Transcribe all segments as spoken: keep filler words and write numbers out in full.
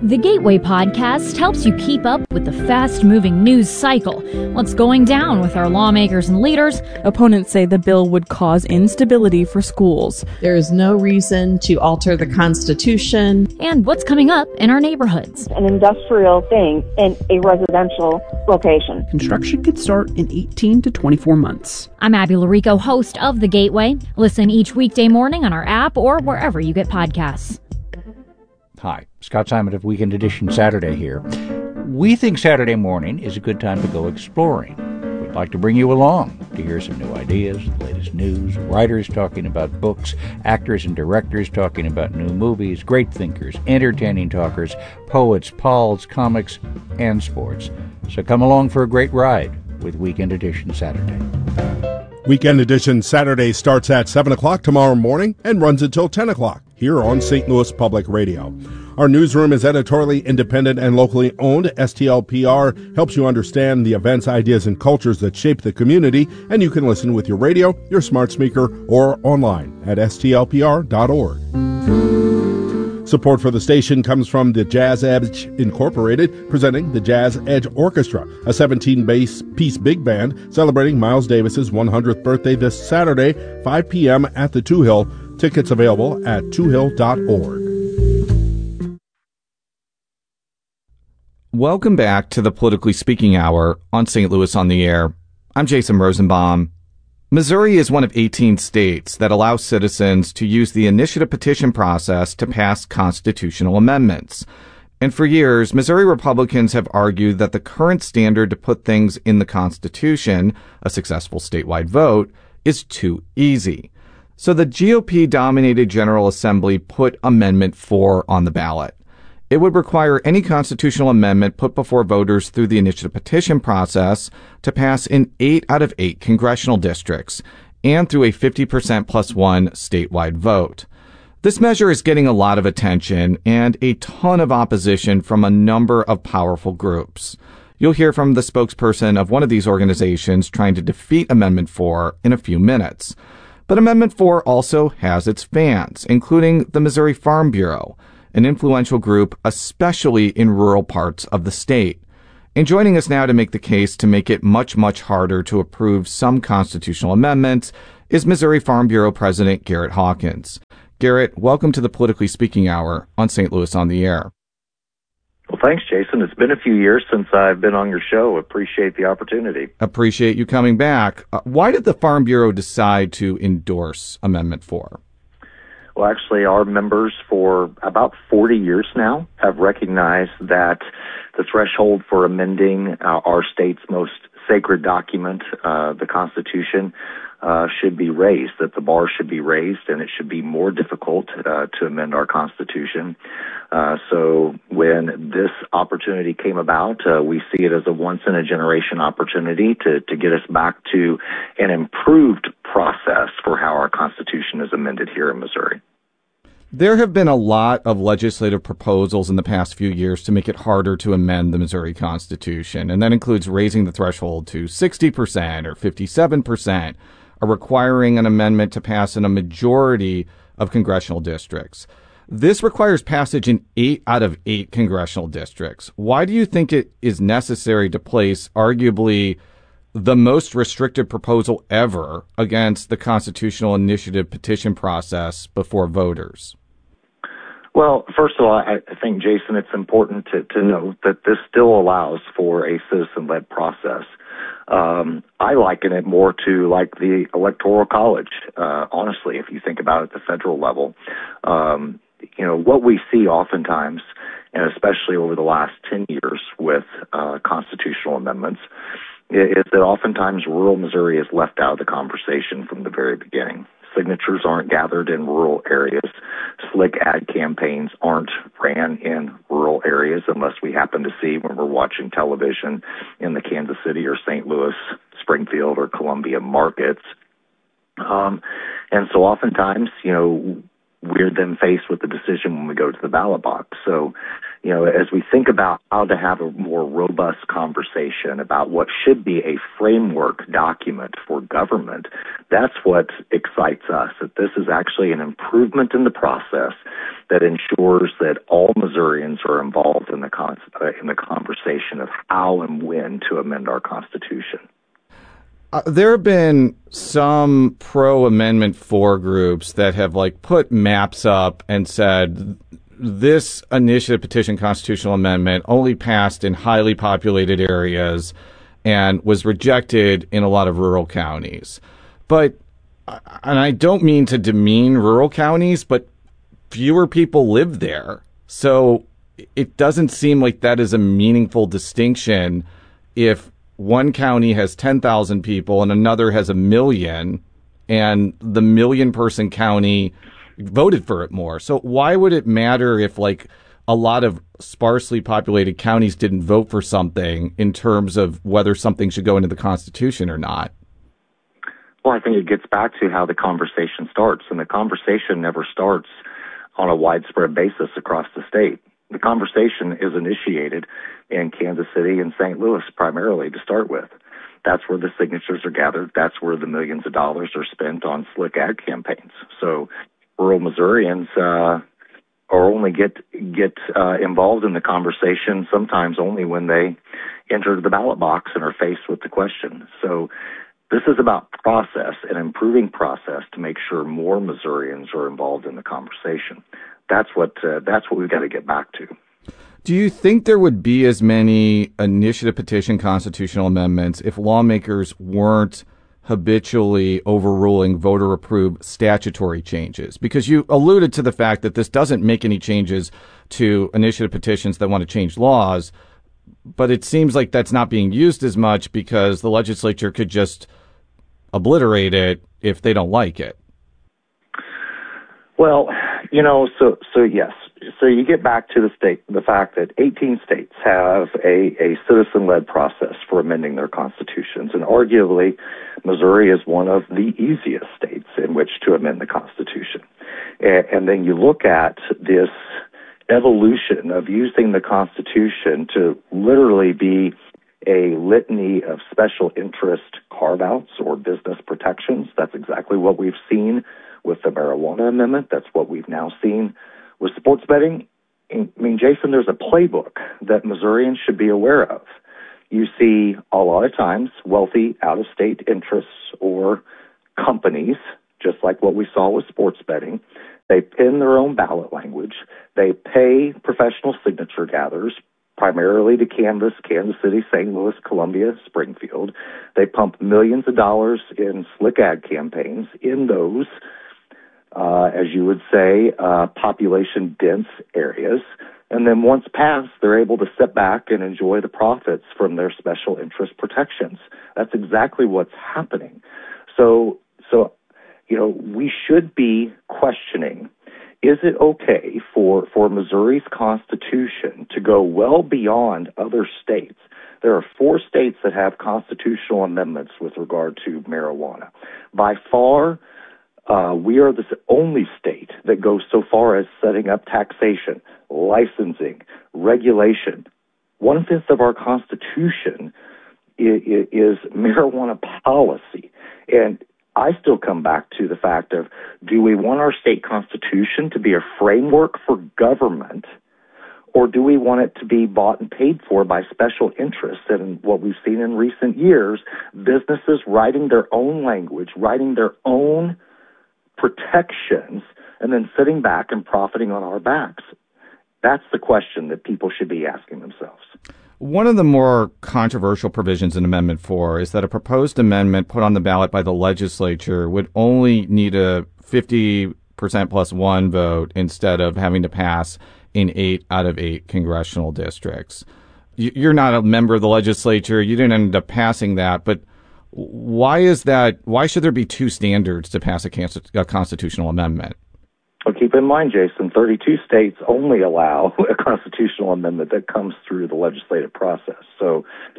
The Gateway Podcast helps you keep up with the fast-moving news cycle. What's going down with our lawmakers and leaders? Opponents say the bill would cause instability for schools. There is no reason to alter the Constitution. And what's coming up in our neighborhoods. An industrial thing in a residential location. Construction could start in eighteen to twenty-four months. I'm Abby Larico, host of The Gateway. Listen each weekday morning on our app or wherever you get podcasts. Hi, Scott Simon of Weekend Edition Saturday here. We think Saturday morning is a good time to go exploring. We'd like to bring you along to hear some new ideas, the latest news, writers talking about books, actors and directors talking about new movies, great thinkers, entertaining talkers, poets, pals, comics, and sports. So come along for a great ride with Weekend Edition Saturday. Weekend Edition Saturday starts at seven o'clock tomorrow morning and runs until ten o'clock here on Saint Louis Public Radio. Our newsroom is editorially independent and locally owned. S T L P R helps you understand the events, ideas, and cultures that shape the community, and you can listen with your radio, your smart speaker, or online at S T L P R dot org. Support for the station comes from the Jazz Edge Incorporated, presenting the Jazz Edge Orchestra, a seventeen-piece big band celebrating Miles Davis's one hundredth birthday this Saturday, five p.m. at the Two Hill. Tickets available at two hill dot org. Welcome back to the Politically Speaking Hour on Saint Louis on the Air. I'm Jason Rosenbaum. Missouri is one of eighteen states that allow citizens to use the initiative petition process to pass constitutional amendments. And for years, Missouri Republicans have argued that the current standard to put things in the Constitution, a successful statewide vote, is too easy. So the G O P-dominated General Assembly put Amendment four on the ballot. It would require any constitutional amendment put before voters through the initiative petition process to pass in eight out of eight congressional districts and through a fifty percent plus one statewide vote. This measure is getting a lot of attention and a ton of opposition from a number of powerful groups. You'll hear from the spokesperson of one of these organizations trying to defeat Amendment four in a few minutes. But Amendment four also has its fans, including the Missouri Farm Bureau, an influential group, especially in rural parts of the state. And joining us now to make the case to make it much, much harder to approve some constitutional amendments is Missouri Farm Bureau President Garrett Hawkins. Garrett, welcome to the Politically Speaking Hour on Saint Louis on the Air. Well, thanks, Jason. It's been a few years since I've been on your show. Appreciate the opportunity. Appreciate you coming back. Uh, why did the Farm Bureau decide to endorse Amendment four? Well, actually, our members for about forty years now have recognized that the threshold for amending uh, our state's most sacred document, uh, the Constitution, uh, should be raised, that the bar should be raised, and it should be more difficult uh, to amend our Constitution. Uh, so when this opportunity came about, uh, we see it as a once-in-a-generation opportunity to, to get us back to an improved process for how our Constitution is amended here in Missouri. There have been a lot of legislative proposals in the past few years to make it harder to amend the Missouri Constitution, and that includes raising the threshold to sixty percent or fifty-seven percent, or requiring an amendment to pass in a majority of congressional districts. This requires passage in eight out of eight congressional districts. Why do you think it is necessary to place arguably the most restrictive proposal ever against the constitutional initiative petition process before voters? Well, first of all, I think, Jason, it's important to, to note that this still allows for a citizen-led process. Um, I liken it more to like the Electoral College, uh, honestly, if you think about it at the federal level. Um, you know, what we see oftentimes, and especially over the last ten years with uh, constitutional amendments, is that oftentimes rural Missouri is left out of the conversation from the very beginning. Signatures aren't gathered in rural areas. Slick ad campaigns aren't ran in rural areas unless we happen to see when we're watching television in the Kansas City or Saint Louis, Springfield, or Columbia markets. Um, and so oftentimes, you know, we're then faced with the decision when we go to the ballot box. So, you know, as we think about how to have a more robust conversation about what should be a framework document for government, that's what excites us, that this is actually an improvement in the process that ensures that all Missourians are involved in the con- uh, in the conversation of how and when to amend our Constitution. Uh, there have been some pro-Amendment four groups that have like put maps up and said this initiative petition constitutional amendment only passed in highly populated areas and was rejected in a lot of rural counties. But, and I don't mean to demean rural counties, but fewer people live there. So it doesn't seem like that is a meaningful distinction if one county has ten thousand people and another has a million, and the million person county voted for it more. So why would it matter if like a lot of sparsely populated counties didn't vote for something in terms of whether something should go into the Constitution or not? Well, I think it gets back to how the conversation starts, and the conversation never starts on a widespread basis across the state. The conversation is initiated in Kansas City and Saint Louis primarily to start with. That's where the signatures are gathered. That's where the millions of dollars are spent on slick ad campaigns. So rural Missourians uh, are only get get uh, involved in the conversation sometimes only when they enter the ballot box and are faced with the question. So this is about process and improving process to make sure more Missourians are involved in the conversation. That's what uh, that's what we've got to get back to. Do you think there would be as many initiative petition constitutional amendments if lawmakers weren't habitually overruling voter-approved statutory changes? Because you alluded to the fact that this doesn't make any changes to initiative petitions that want to change laws, but it seems like that's not being used as much because the legislature could just obliterate it if they don't like it. Well, you know, so so yes. So you get back to the state, the fact that eighteen states have a, a citizen-led process for amending their constitutions, and arguably Missouri is one of the easiest states in which to amend the Constitution. And, and then you look at this evolution of using the Constitution to literally be a litany of special interest carve-outs or business protections. That's exactly what we've seen with the marijuana amendment. That's what we've now seen with sports betting. I mean, Jason, there's a playbook that Missourians should be aware of. You see a lot of times wealthy out-of-state interests or companies, just like what we saw with sports betting, they pin their own ballot language. They pay professional signature gatherers, primarily to canvass Kansas City, Saint Louis, Columbia, Springfield. They pump millions of dollars in slick ad campaigns in those Uh, as you would say, uh, population-dense areas. And then once passed, they're able to sit back and enjoy the profits from their special interest protections. That's exactly what's happening. So, so, you know, we should be questioning, is it okay for, for Missouri's Constitution to go well beyond other states? There are four states that have constitutional amendments with regard to marijuana. By far, Uh, we are the only state that goes so far as setting up taxation, licensing, regulation. One-fifth of our Constitution is, is marijuana policy. And I still come back to the fact of, do we want our state constitution to be a framework for government, or do we want it to be bought and paid for by special interests? And what we've seen in recent years, businesses writing their own language, writing their own protections, and then sitting back and profiting on our backs. That's the question that people should be asking themselves. One of the more controversial provisions in Amendment four is that a proposed amendment put on the ballot by the legislature would only need a fifty percent plus one vote instead of having to pass in eight out of eight congressional districts. You're not a member of the legislature. You didn't end up passing that, but why is that? Why should there be two standards to pass a, a constitutional amendment? Well, keep in mind, Jason, thirty-two states only allow a constitutional amendment that comes through the legislative process. So,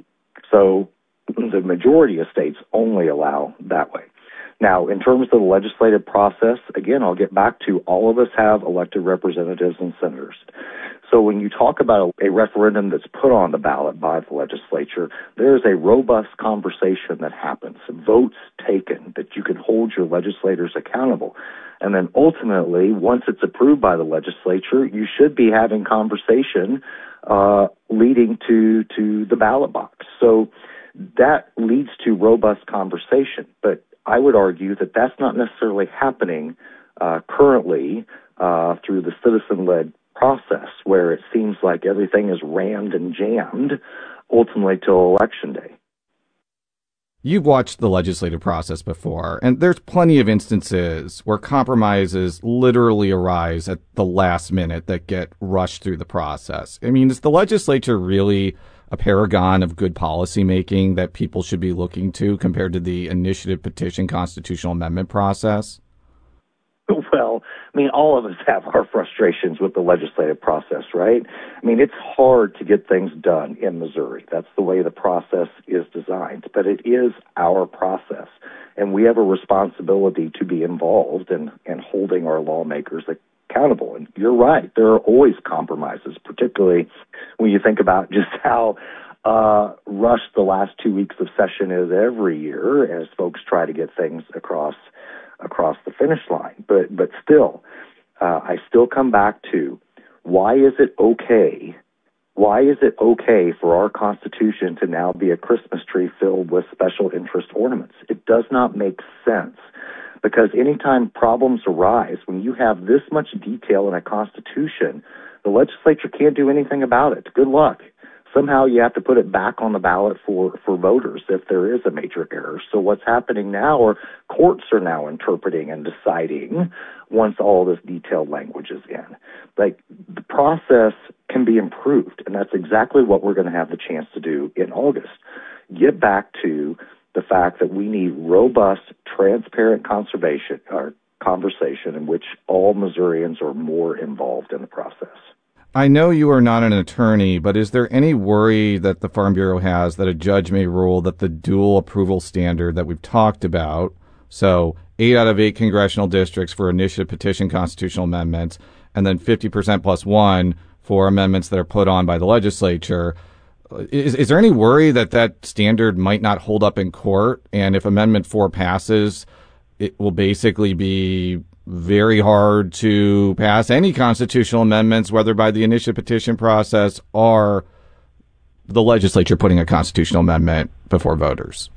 so the majority of states only allow that way. Now, in terms of the legislative process, again, I'll get back to all of us have elected representatives and senators. So when you talk about a referendum that's put on the ballot by the legislature, there's a robust conversation that happens, votes taken, that you can hold your legislators accountable. And then ultimately, once it's approved by the legislature, you should be having conversation uh, leading to, to the ballot box. So that leads to robust conversation. But I would argue that that's not necessarily happening uh, currently uh, through the citizen-led process, where it seems like everything is rammed and jammed ultimately till Election Day. You've watched the legislative process before, and there's plenty of instances where compromises literally arise at the last minute that get rushed through the process. I mean, is the legislature really a paragon of good policymaking that people should be looking to compared to the initiative, petition, constitutional amendment process? Well, I mean, all of us have our frustrations with the legislative process, right? I mean, it's hard to get things done in Missouri. That's the way the process is designed. But it is our process, and we have a responsibility to be involved in, in holding our lawmakers accountable. And you're right, there are always compromises, particularly when you think about just how uh, rushed the last two weeks of session is every year as folks try to get things across across the finish line. But but still, uh, I still come back to, why is it okay? Why is it okay for our Constitution to now be a Christmas tree filled with special interest ornaments? It does not make sense, because anytime problems arise, when you have this much detail in a Constitution, the legislature can't do anything about it. Good luck. Somehow you have to put it back on the ballot for, for voters if there is a major error. So what's happening now, or courts are now interpreting and deciding once all this detailed language is in. Like, the process can be improved, and that's exactly what we're going to have the chance to do in August. Get back to the fact that we need robust, transparent conservation or conversation in which all Missourians are more involved in the process. I know you are not an attorney, but is there any worry that the Farm Bureau has that a judge may rule that the dual approval standard that we've talked about, so eight out of eight congressional districts for initiative, petition, constitutional amendments, and then fifty percent plus one for amendments that are put on by the legislature, is, is there any worry that that standard might not hold up in court? And if Amendment four passes, it will basically be very hard to pass any constitutional amendments, whether by the initiative petition process or the legislature putting a constitutional amendment before voters?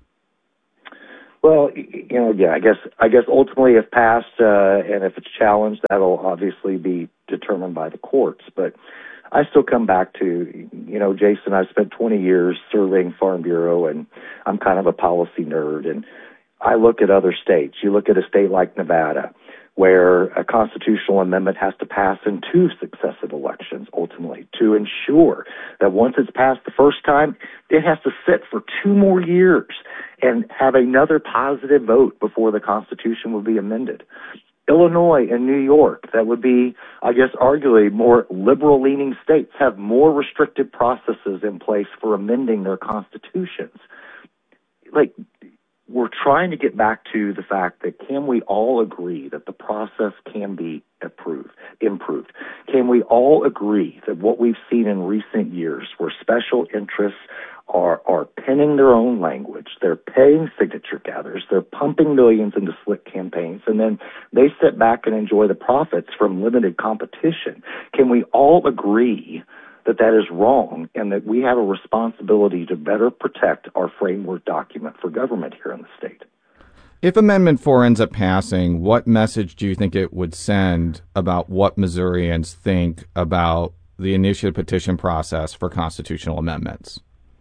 Well, you know, yeah, I guess I guess ultimately, if passed uh, and if it's challenged, that'll obviously be determined by the courts. But I still come back to, you know, Jason, I've spent twenty years serving Farm Bureau, and I'm kind of a policy nerd, and I look at other states. You look at a state like Nevada, where a constitutional amendment has to pass in two successive elections, ultimately, to ensure that once it's passed the first time, it has to sit for two more years and have another positive vote before the Constitution will be amended. Illinois and New York, that would be, I guess, arguably more liberal-leaning states, have more restrictive processes in place for amending their constitutions. Like, we're trying to get back to the fact that, can we all agree that the process can be approved, improved? Can we all agree that what we've seen in recent years, where special interests are, are penning their own language, they're paying signature gatherers, they're pumping millions into slick campaigns, and then they sit back and enjoy the profits from limited competition? Can we all agree that that is wrong, and that we have a responsibility to better protect our framework document for government here in the state? If Amendment four ends up passing, what message do you think it would send about what Missourians think about the initiative petition process for constitutional amendments?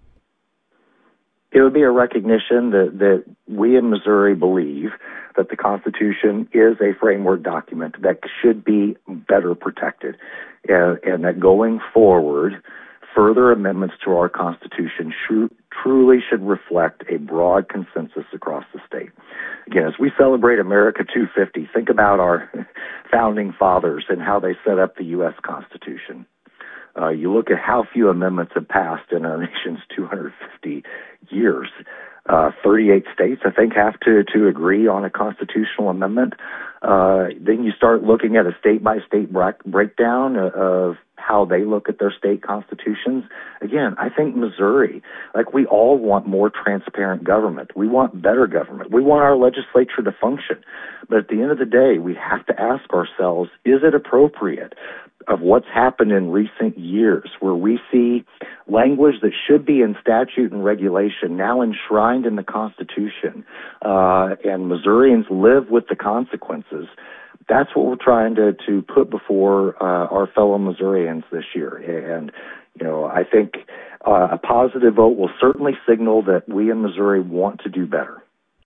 It would be a recognition that, that we in Missouri believe that the Constitution is a framework document that should be better protected, and, and that going forward, further amendments to our Constitution sh- truly should reflect a broad consensus across the state. Again, as we celebrate America two fifty, think about our founding fathers and how they set up the U S Constitution. Uh, you look at how few amendments have passed in our nation's two hundred fifty years. Uh, thirty-eight states, I think, have to, to agree on a constitutional amendment. Uh, then you start looking at a state-by-state break- breakdown of how they look at their state constitutions. Again, I think Missouri, like we all want more transparent government. We want better government. We want our legislature to function. But at the end of the day, we have to ask ourselves, is it appropriate of what's happened in recent years where we see language that should be in statute and regulation now enshrined in the Constitution, uh, and Missourians live with the consequences? That's what we're trying to, to put before uh, our fellow Missourians this year. And, you know, I think uh, a positive vote will certainly signal that we in Missouri want to do better.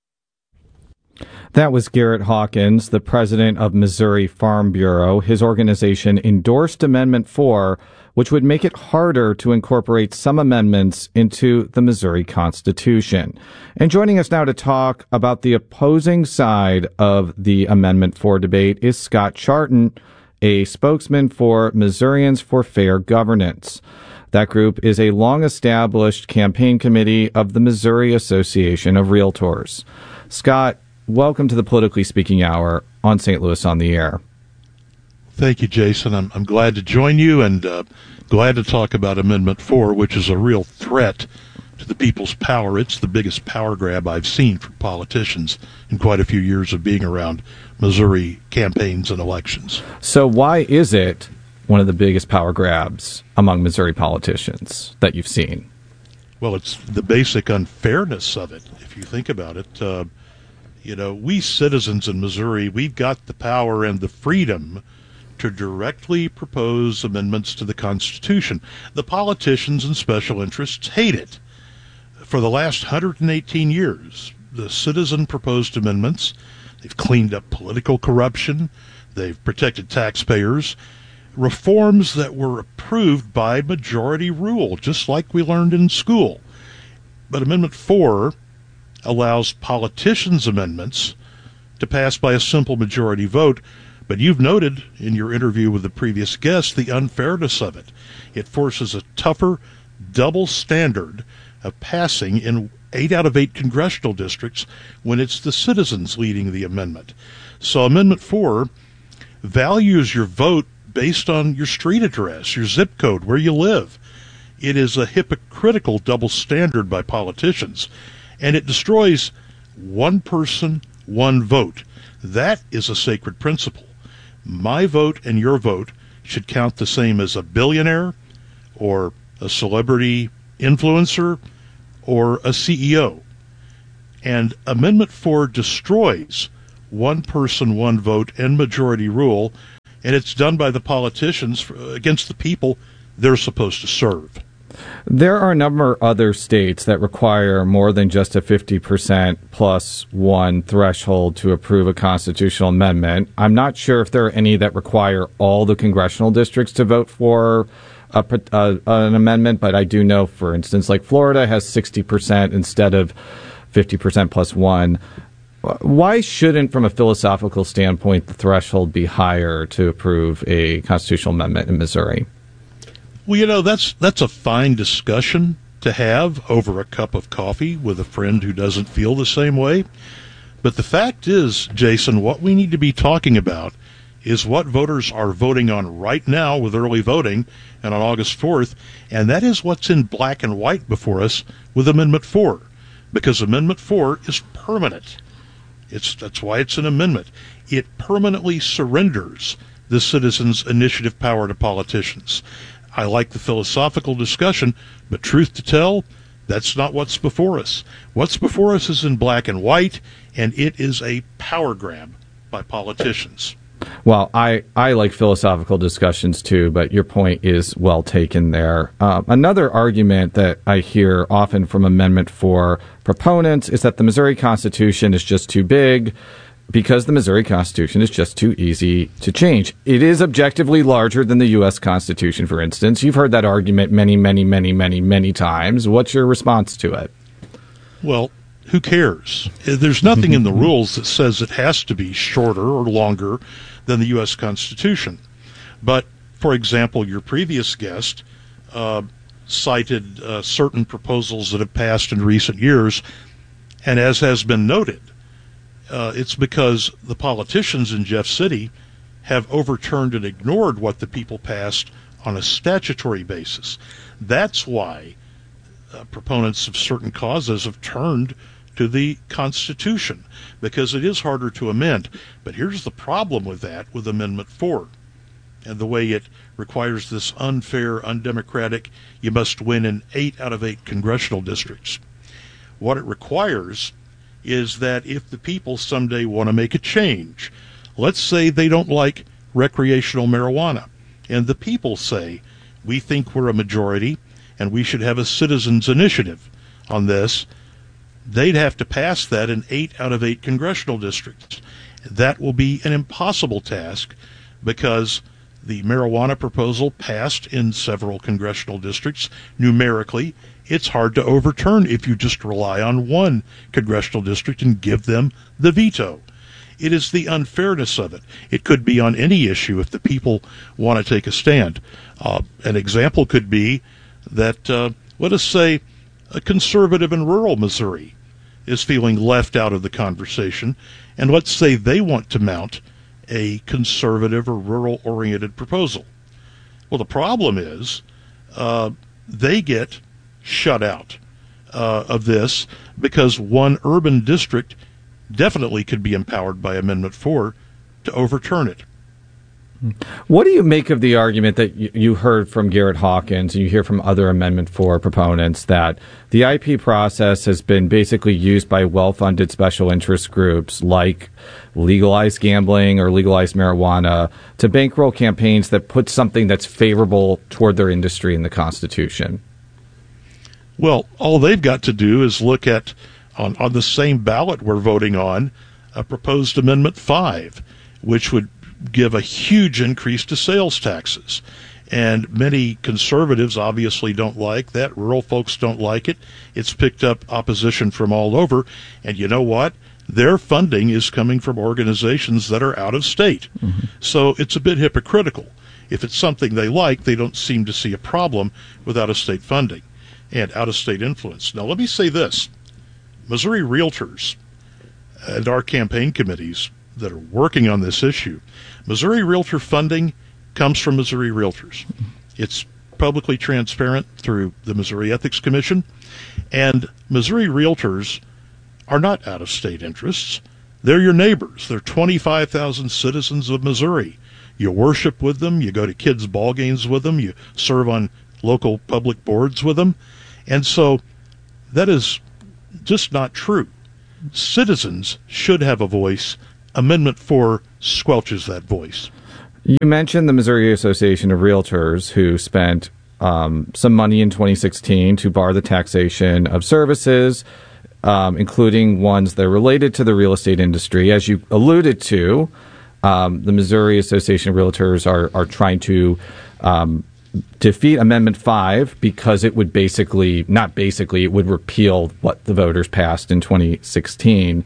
That was Garrett Hawkins, the president of Missouri Farm Bureau. His organization endorsed Amendment four, which would make it harder to incorporate some amendments into the Missouri Constitution. And joining us now to talk about the opposing side of the Amendment four debate is Scott Charton, a spokesman for Missourians for Fair Governance. That group is a long-established campaign committee of the Missouri Association of Realtors. Scott, welcome to the Politically Speaking Hour on Saint Louis on the Air. Thank you, Jason. I'm, I'm glad to join you and uh, glad to talk about Amendment four, which is a real threat to the people's power. It's the biggest power grab I've seen from politicians in quite a few years of being around Missouri campaigns and elections. So why is it one of the biggest power grabs among Missouri politicians that you've seen? Well, it's the basic unfairness of it, if you think about it. Uh, You know, we citizens in Missouri, we've got the power and the freedom to directly propose amendments to the Constitution. The politicians and special interests hate it. For the last one hundred eighteen years, the citizen-proposed amendments, they've cleaned up political corruption, they've protected taxpayers, reforms that were approved by majority rule, just like we learned in school. But Amendment four allows politicians' amendments to pass by a simple majority vote, but you've noted in your interview with the previous guest the unfairness of it. It forces a tougher double standard of passing in eight out of eight congressional districts when it's the citizens leading the amendment. So Amendment four values your vote based on your street address, your zip code, where you live. It is a hypocritical double standard by politicians. And it destroys one person, one vote. That is a sacred principle. My vote and your vote should count the same as a billionaire or a celebrity influencer or a C E O. And Amendment four destroys one person, one vote and majority rule, and it's done by the politicians against the people they're supposed to serve. There are a number of other states that require more than just a fifty percent plus one threshold to approve a constitutional amendment. I'm not sure if there are any that require all the congressional districts to vote for a, uh, an amendment, but I do know, for instance, like Florida has sixty percent instead of fifty percent plus one. Why shouldn't, from a philosophical standpoint, the threshold be higher to approve a constitutional amendment in Missouri? Well, you know, that's that's a fine discussion to have over a cup of coffee with a friend who doesn't feel the same way. But the fact is, Jason, what we need to be talking about is what voters are voting on right now with early voting and on August fourth, and that is what's in black and white before us with Amendment four, because Amendment four is permanent. It's that's why it's an amendment. It permanently surrenders the citizens' initiative power to politicians. I like the philosophical discussion, but truth to tell, that's not what's before us. What's before us is in black and white, and it is a power grab by politicians. Well, I, I like philosophical discussions too, but your point is well taken there. Uh, another argument that I hear often from Amendment four proponents is that the Missouri Constitution is just too big, because the Missouri Constitution is just too easy to change. It is objectively larger than the U S Constitution, for instance. You've heard that argument many, many, many, many, many times. What's your response to it? Well, who cares? There's nothing in the rules that says it has to be shorter or longer than the U S Constitution. But, for example, your previous guest uh, cited uh, certain proposals that have passed in recent years, and as has been noted, Uh, it's because the politicians in Jeff City have overturned and ignored what the people passed on a statutory basis. That's why uh, proponents of certain causes have turned to the Constitution, because it is harder to amend. But here's the problem with that, with Amendment four, and the way it requires this unfair, undemocratic, you must win in eight out of eight congressional districts. What it requires is that if the people someday want to make a change, let's say they don't like recreational marijuana, and the people say, we think we're a majority and we should have a citizens' initiative on this, they'd have to pass that in eight out of eight congressional districts. That will be an impossible task because the marijuana proposal passed in several congressional districts numerically. It's hard to overturn if you just rely on one congressional district and give them the veto. It is the unfairness of it. It could be on any issue if the people want to take a stand. Uh, an example could be that, uh, let us say, a conservative in rural Missouri is feeling left out of the conversation, and let's say they want to mount a conservative or rural-oriented proposal. Well, the problem is uh, they get shut out uh, of this because one urban district definitely could be empowered by Amendment four to overturn it. What do you make of the argument that you heard from Garrett Hawkins and you hear from other Amendment four proponents that the I P process has been basically used by well-funded special interest groups like legalized gambling or legalized marijuana to bankroll campaigns that put something that's favorable toward their industry in the Constitution? Well, all they've got to do is look at, on, on the same ballot we're voting on, a proposed Amendment five, which would give a huge increase to sales taxes. And many conservatives obviously don't like that. Rural folks don't like it. It's picked up opposition from all over. And you know what? Their funding is coming from organizations that are out of state. Mm-hmm. So it's a bit hypocritical. If it's something they like, they don't seem to see a problem with out-of-state funding and out-of-state influence. Now, let me say this. Missouri realtors and our campaign committees that are working on this issue, Missouri realtor funding comes from Missouri realtors. It's publicly transparent through the Missouri Ethics Commission, and Missouri realtors are not out-of-state interests. They're your neighbors. They're twenty-five thousand citizens of Missouri. You worship with them. You go to kids' ball games with them. You serve on local public boards with them. And so that is just not true. Citizens should have a voice. Amendment four squelches that voice. You mentioned the Missouri Association of Realtors, who spent um, some money in twenty sixteen to bar the taxation of services, um, including ones that are related to the real estate industry. As you alluded to, um, the Missouri Association of Realtors are, are trying to um, defeat Amendment five because it would basically, not basically, it would repeal what the voters passed in twenty sixteen.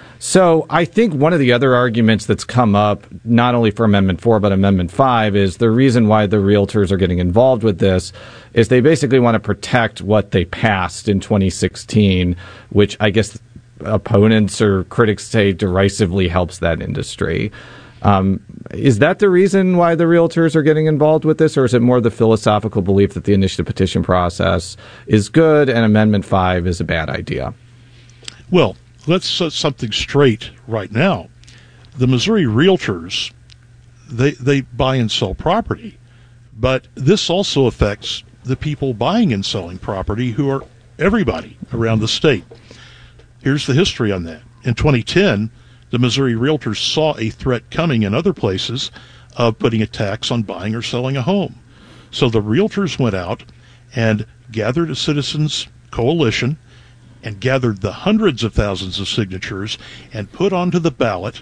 So I think one of the other arguments that's come up, not only for Amendment four, but Amendment five, is the reason why the realtors are getting involved with this is they basically want to protect what they passed in twenty sixteen, which I guess opponents or critics say derisively helps that industry. Um, is that the reason why the realtors are getting involved with this, or is it more the philosophical belief that the initiative petition process is good and Amendment five is a bad idea? Well, let's set something straight right now. The Missouri realtors, they they buy and sell property, but this also affects the people buying and selling property, who are everybody around the state. Here's the history on that. In twenty ten, the Missouri realtors saw a threat coming in other places of putting a tax on buying or selling a home. So the realtors went out and gathered a citizens coalition and gathered the hundreds of thousands of signatures and put onto the ballot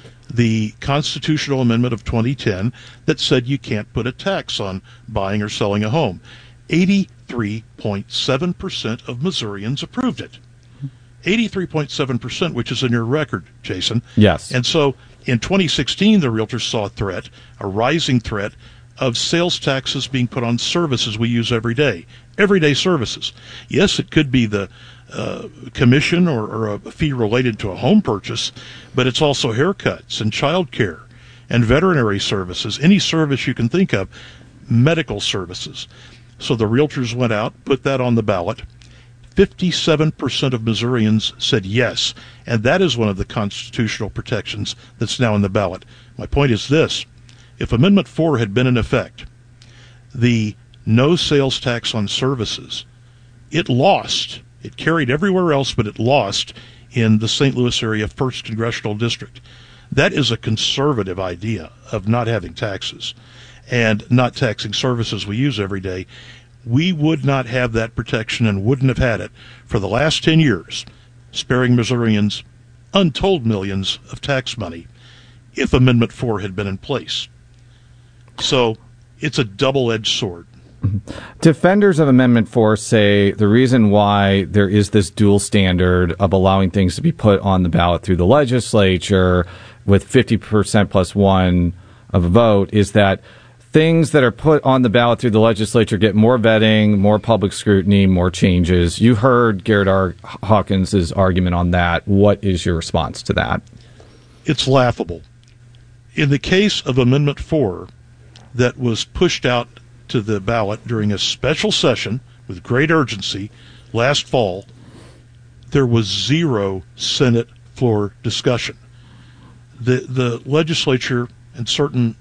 the constitutional amendment of twenty ten that said you can't put a tax on buying or selling a home. eighty-three point seven percent of Missourians approved it. eighty-three point seven percent, which is in your record, Jason. Yes. And so in twenty sixteen, the realtors saw a threat, a rising threat, of sales taxes being put on services we use every day, everyday services. Yes, it could be the uh, commission or, or a fee related to a home purchase, but it's also haircuts and child care and veterinary services, any service you can think of. medical services. So the realtors went out, put that on the ballot. fifty-seven percent of Missourians said yes, and that is one of the constitutional protections that's now in the ballot. My point is this: if Amendment four had been in effect, the no sales tax on services, it lost. It carried everywhere else, but it lost in the Saint Louis area first Congressional District. That is a conservative idea of not having taxes and not taxing services we use every day. We would not have that protection and wouldn't have had it for the last ten years, sparing Missourians untold millions of tax money if Amendment four had been in place. So it's a double-edged sword. Defenders of Amendment four say the reason why there is this dual standard of allowing things to be put on the ballot through the legislature with fifty percent plus one of a vote is that things that are put on the ballot through the legislature get more vetting, more public scrutiny, more changes. You heard Garrett R. Hawkins' argument on that. What is your response to that? It's laughable. In the case of Amendment four that was pushed out to the ballot during a special session with great urgency last fall, there was zero Senate floor discussion. The the legislature and certain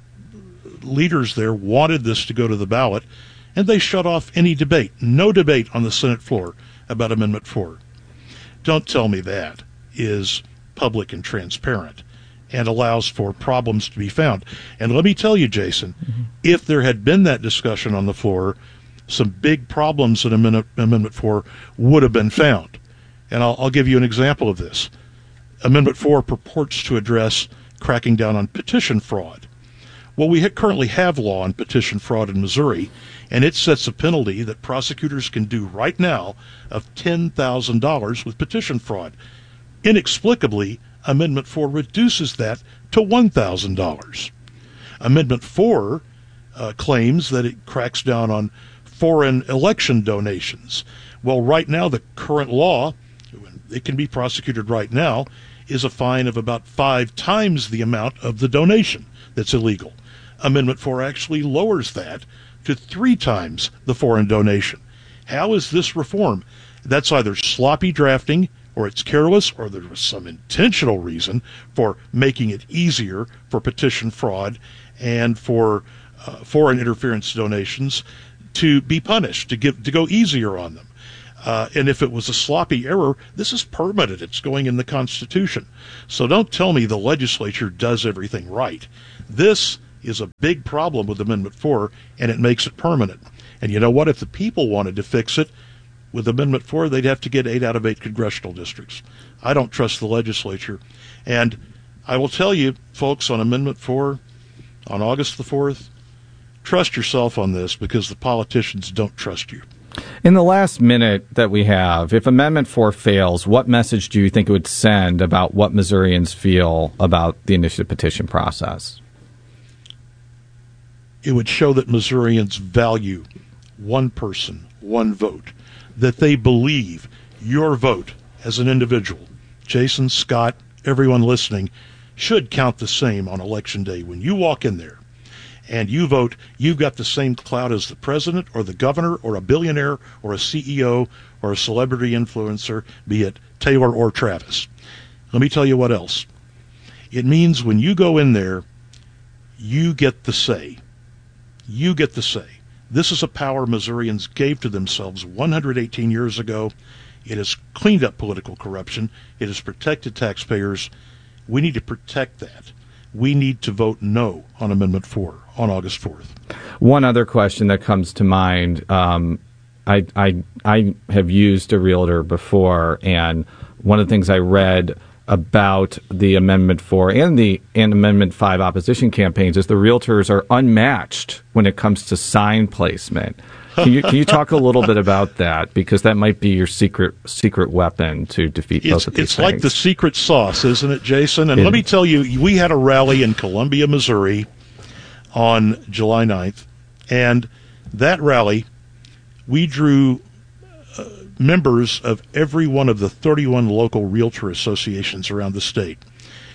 leaders there wanted this to go to the ballot, and they shut off any debate. No debate on the Senate floor about Amendment four. Don't tell me that is public and transparent and allows for problems to be found. And let me tell you, Jason, mm-hmm. if there had been that discussion on the floor, some big problems in Amendment, Amendment four would have been found. And I'll, I'll give you an example of this. Amendment four purports to address cracking down on petition fraud. Well, we ha- currently have law on petition fraud in Missouri, and it sets a penalty that prosecutors can do right now of ten thousand dollars with petition fraud. Inexplicably, Amendment four reduces that to one thousand dollars. Amendment four uh, claims that it cracks down on foreign election donations. Well, right now, the current law, it can be prosecuted right now, is a fine of about five times the amount of the donation that's illegal. Amendment four actually lowers that to three times the foreign donation. How is this reform? That's either sloppy drafting, or it's careless, or there was some intentional reason for making it easier for petition fraud and for uh, foreign interference donations to be punished, to give to go easier on them. Uh, and if it was a sloppy error, this is permanent. It's going in the Constitution. So don't tell me the legislature does everything right. This is a big problem with Amendment four, and it makes it permanent. And you know what? If the people wanted to fix it, with Amendment four, they'd have to get eight out of eight congressional districts. I don't trust the legislature. And I will tell you, folks, on Amendment four, on August the fourth, trust yourself on this because the politicians don't trust you. In the last minute that we have, if Amendment four fails, what message do you think it would send about what Missourians feel about the initiative petition process? It would show that Missourians value one person, one vote, that they believe your vote as an individual, Jason, Scott, everyone listening, should count the same on Election Day. When you walk in there and you vote, you've got the same clout as the president or the governor or a billionaire or a C E O or a celebrity influencer, be it Taylor or Travis. Let me tell you what else. It means when you go in there, you get the say. You get the say. This is a power Missourians gave to themselves one hundred eighteen years ago. It has cleaned up political corruption. It has protected taxpayers. We need to protect that. We need to vote no on Amendment four on August fourth. One other question that comes to mind. Um, I, I, I have used a realtor before, and one of the things I read about the Amendment four and the and Amendment five opposition campaigns is the realtors are unmatched when it comes to sign placement. Can you can you talk a little bit about that, because that might be your secret secret weapon to defeat it's, both of these it's things. Like the secret sauce, isn't it, Jason? And it, let me tell you, we had a rally in Columbia, Missouri on July ninth, and that rally, we drew uh, members of every one of the thirty-one local realtor associations around the state.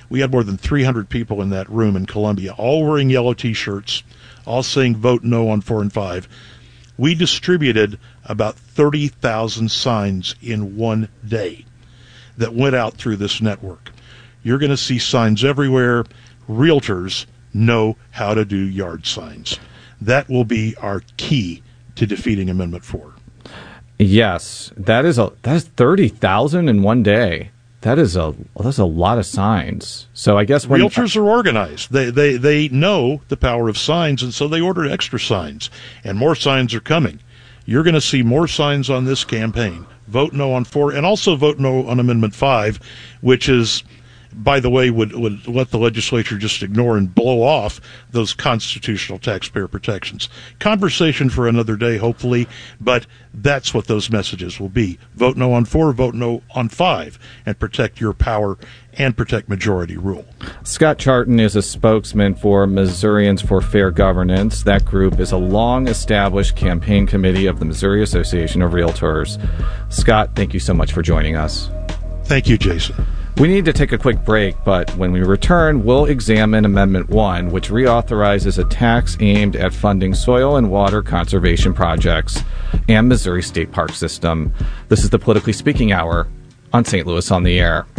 We had more than three hundred people in that room in Columbia, all wearing yellow T-shirts, all saying vote no on four and five. We distributed about thirty thousand signs in one day that went out through this network. You're going to see signs everywhere. Realtors know how to do yard signs. That will be our key to defeating Amendment four. Yes, that is a that is thirty thousand in one day. That is a that's a lot of signs. So I guess when realtors are organized, they they they know the power of signs, and so they ordered extra signs, and more signs are coming. You're going to see more signs on this campaign. Vote no on four, and also vote no on Amendment five, which is, by the way, would, would let the legislature just ignore and blow off those constitutional taxpayer protections. Conversation for another day, hopefully, but that's what those messages will be. Vote no on four, vote no on five, and protect your power and protect majority rule. Scott Charton is a spokesman for Missourians for Fair Governance. That group is a long-established campaign committee of the Missouri Association of Realtors. Scott, thank you so much for joining us. Thank you, Jason. We need to take a quick break, but when we return, we'll examine Amendment one, which reauthorizes a tax aimed at funding soil and water conservation projects and Missouri State Park System. This is the Politically Speaking Hour on Saint Louis on the Air.